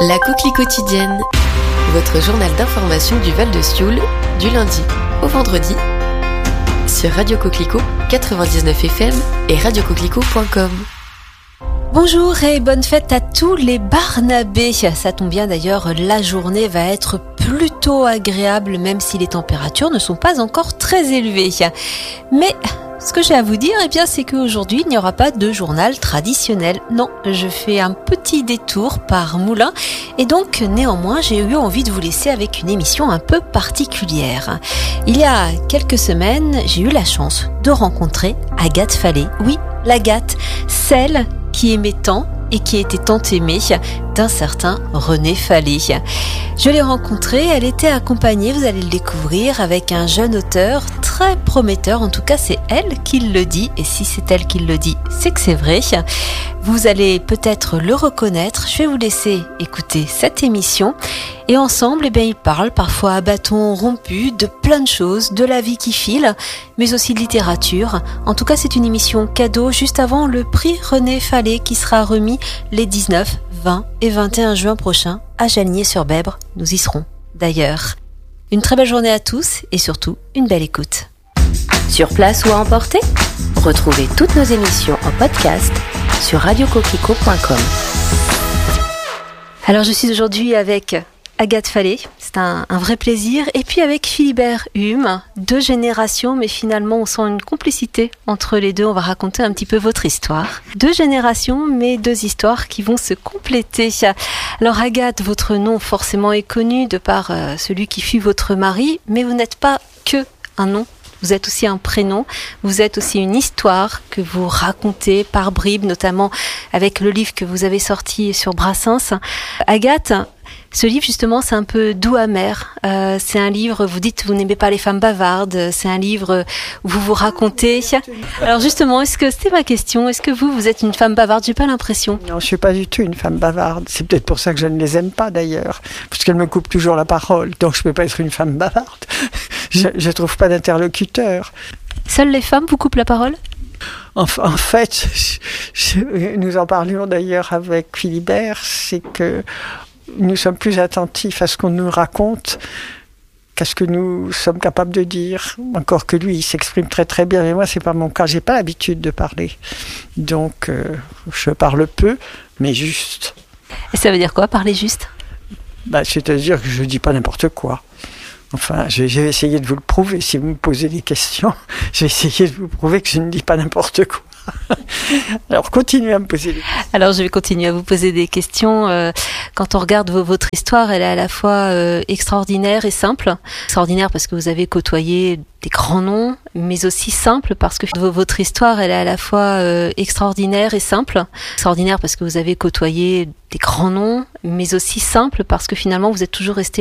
La Coquelie quotidienne, votre journal d'information du Val-de-Sioule, du lundi au vendredi, sur Radio Coquelicot 99 FM et radiocoquelicot.com. Bonjour et bonne fête à tous les Barnabés. Ça tombe bien d'ailleurs, la journée va être plutôt agréable même si les températures ne sont pas encore très élevées. Mais ce que j'ai à vous dire, c'est qu'aujourd'hui, il n'y aura pas de journal traditionnel. Non, je fais un petit détour par Moulins et donc néanmoins, j'ai eu envie de vous laisser avec une émission un peu particulière. Il y a quelques semaines, j'ai eu la chance de rencontrer Agathe Fallet. Oui, l'Agathe, celle qui aimait tant et qui était tant aimée d'un certain René Fallet. Je l'ai rencontrée, elle était accompagnée, vous allez le découvrir, avec un jeune auteur très prometteur, en tout cas c'est elle qui le dit, et si c'est elle qui le dit, c'est que c'est vrai. Vous allez peut-être le reconnaître, je vais vous laisser écouter cette émission, et ensemble, ils parlent parfois à bâton rompu de plein de choses, de la vie qui file, mais aussi de littérature. En tout cas, c'est une émission cadeau juste avant le prix René Fallet qui sera remis les 19, 20 et 21 juin prochains à Jalnier-sur-Bèbre. Nous y serons d'ailleurs. Une très belle journée à tous et surtout une belle écoute. Sur place ou à emporter, retrouvez toutes nos émissions en podcast sur radiocoquelicot.com. Alors je suis aujourd'hui avec Agathe Fallet, c'est un vrai plaisir, et puis avec Philibert Hume, 2 générations, mais finalement on sent une complicité entre les deux. On va raconter un petit peu votre histoire. 2 générations, mais 2 histoires qui vont se compléter. Alors Agathe, votre nom forcément est connu de par celui qui fut votre mari, mais vous n'êtes pas que un nom. Vous êtes aussi un prénom, vous êtes aussi une histoire que vous racontez par bribes, notamment avec le livre que vous avez sorti sur Brassens. Agathe, ce livre justement c'est un peu doux amer, c'est un livre, vous dites vous n'aimez pas les femmes bavardes, c'est un livre où vous vous racontez. Alors justement, c'était ma question, est-ce que vous êtes une femme bavarde? J'ai pas l'impression. Non, je suis pas du tout une femme bavarde, c'est peut-être pour ça que je ne les aime pas d'ailleurs, parce qu'elles me coupent toujours la parole, donc je peux pas être une femme bavarde. Je trouve pas d'interlocuteur. Seules les femmes vous coupent la parole? En fait, nous en parlions d'ailleurs avec Philibert, c'est que nous sommes plus attentifs à ce qu'on nous raconte qu'à ce que nous sommes capables de dire. Encore que lui, il s'exprime très très bien, mais moi c'est pas mon cas, j'ai pas l'habitude de parler. Donc je parle peu, mais juste. Et ça veut dire quoi, parler juste? C'est-à-dire que je dis pas n'importe quoi. Enfin, je vais essayer de vous le prouver. Si vous me posez des questions, je vais essayer de vous prouver que je ne dis pas n'importe quoi. Alors, continuez à me poser des questions. Alors, je vais continuer à vous poser des questions. Quand on regarde votre histoire, elle est à la fois extraordinaire et simple. Extraordinaire parce que vous avez côtoyé des grands noms, mais aussi simple parce que votre histoire, elle est à la fois extraordinaire et simple. Extraordinaire parce que vous avez côtoyé des grands noms, mais aussi simple parce que finalement, vous êtes toujours resté